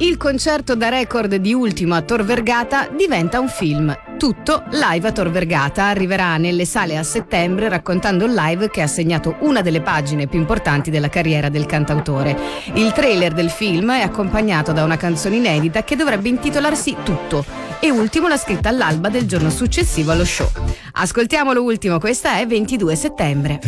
Il concerto da record di Ultimo a Tor Vergata diventa un film. Tutto live a Tor Vergata, arriverà nelle sale a settembre raccontando il live che ha segnato una delle pagine più importanti della carriera del cantautore. Il trailer del film è accompagnato da una canzone inedita che dovrebbe intitolarsi Tutto, e Ultimo l'ha scritta all'alba del giorno successivo allo show. Ascoltiamolo Ultimo, questa è 22 settembre.